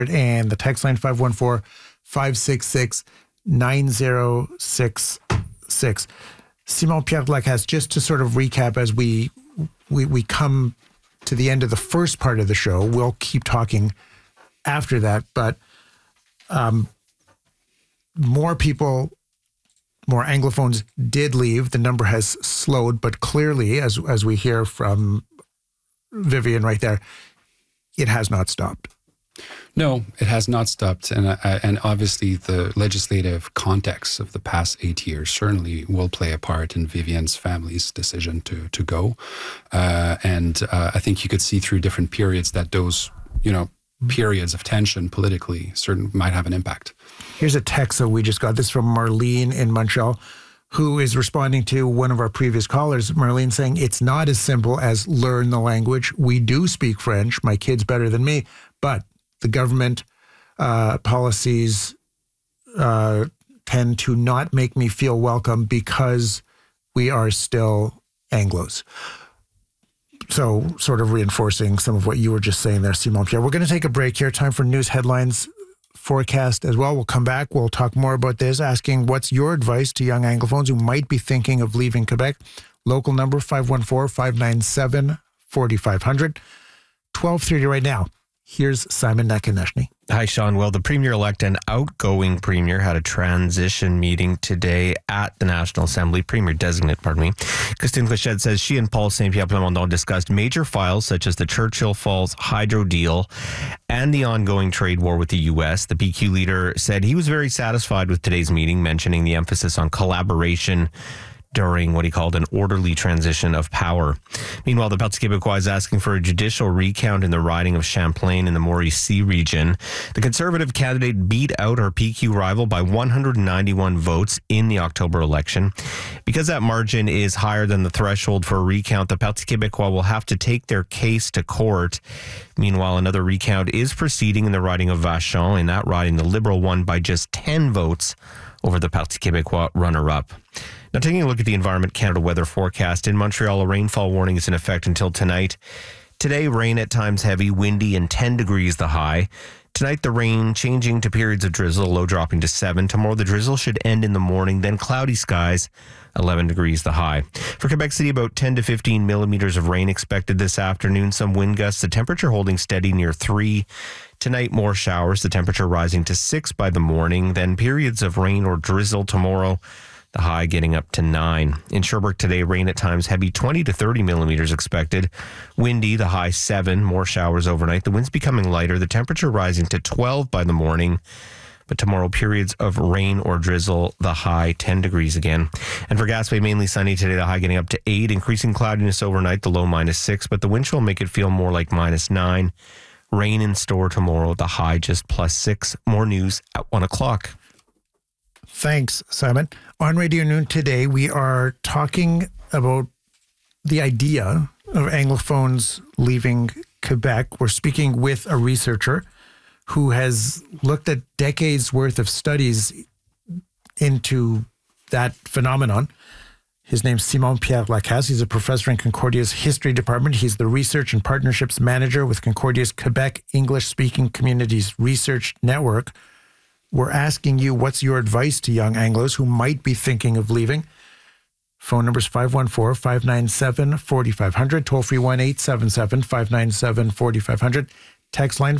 and the text line 514-566-9066. Simon-Pierre Lacasse, just to sort of recap as we come to the end of the first part of the show. We'll keep talking after that, but more people, more Anglophones did leave. The number has slowed, but clearly, as we hear from Vivian right there, it has not stopped. No, it has not stopped. And obviously the legislative context of the past 8 years certainly will play a part in Vivian's family's decision to go. And I think you could see through different periods that those, periods of tension politically might have an impact. Here's a text that we just got. This from Marlene in Montreal, who is responding to one of our previous callers. Marlene saying, it's not as simple as learn the language. We do speak French. My kid's better than me, but the government policies tend to not make me feel welcome because we are still Anglos. So sort of reinforcing some of what you were just saying there, Simon-Pierre. We're going to take a break here. Time for news headlines forecast as well. We'll come back. We'll talk more about this, asking what's your advice to young Anglophones who might be thinking of leaving Quebec. Local number 514-597-4500. 12:30 right now. Here's Simon Nakaneshny. Hi, Sean. Well, the Premier-elect and outgoing Premier had a transition meeting today at the National Assembly. Premier-designate, pardon me. Christine Clochette says she and Paul Saint-Pierre Plamondon discussed major files such as the Churchill Falls hydro deal and the ongoing trade war with the U.S. The PQ leader said he was very satisfied with today's meeting, mentioning the emphasis on collaboration during what he called an orderly transition of power. Meanwhile, the Parti Québécois is asking for a judicial recount in the riding of Champlain in the Mauricie region. The Conservative candidate beat out her PQ rival by 191 votes in the October election. Because that margin is higher than the threshold for a recount, the Parti Québécois will have to take their case to court. Meanwhile, another recount is proceeding in the riding of Vachon. In that riding, the Liberal won by just 10 votes over the Parti Québécois runner-up. Now, taking a look at the Environment Canada weather forecast, in Montreal, a rainfall warning is in effect until tonight. Today, rain at times heavy, windy, and 10 degrees the high. Tonight, the rain changing to periods of drizzle, low dropping to 7. Tomorrow, the drizzle should end in the morning, then cloudy skies, 11 degrees the high. For Quebec City, about 10 to 15 millimeters of rain expected this afternoon. Some wind gusts, the temperature holding steady near 3. Tonight, more showers, the temperature rising to 6 by the morning, then periods of rain or drizzle tomorrow, the high getting up to 9. In Sherbrooke today, rain at times heavy, 20 to 30 millimeters expected. Windy, the high 7, more showers overnight. The wind's becoming lighter, the temperature rising to 12 by the morning. But tomorrow, periods of rain or drizzle, the high 10 degrees again. And for Gaspé, mainly sunny today, the high getting up to 8. Increasing cloudiness overnight, the low -6. But the wind chill will make it feel more like -9. Rain in store tomorrow, the high just +6. More news at 1 o'clock. Thanks, Simon. On Radio Noon today, we are talking about the idea of Anglophones leaving Quebec. We're speaking with a researcher who has looked at decades worth of studies into that phenomenon. His name's Simon-Pierre Lacasse. He's a professor in Concordia's History Department. He's the Research and Partnerships Manager with Concordia's Quebec English-Speaking Communities Research Network. We're asking you, what's your advice to young Anglos who might be thinking of leaving? Phone number is 514-597-4500. Toll-free 1-877-597-4500. Text line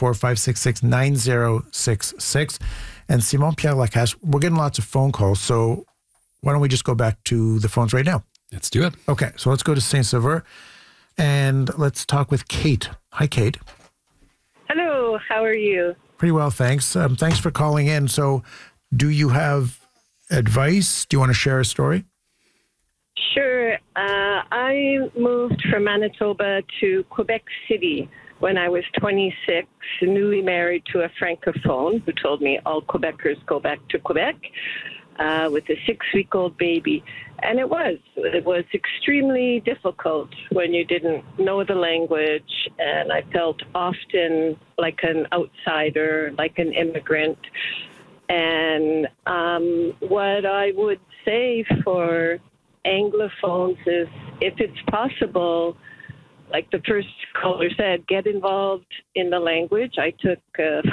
514-566-9066. And Simon-Pierre Lacasse, we're getting lots of phone calls, so why don't we just go back to the phones right now? Let's do it. Okay, so let's go to Saint-Sauveur and let's talk with Kate. Hi, Kate. Hello, how are you? Pretty well, thanks. Thanks for calling in. So do you have advice? Do you want to share a story? Sure. I moved from Manitoba to Quebec City when I was 26, newly married to a Francophone who told me all Quebecers go back to Quebec with a 6-week-old baby. And it was extremely difficult when you didn't know the language, and I felt often like an outsider, like an immigrant. And what I would say for Anglophones is, if it's possible, like the first caller said, get involved in the language. I took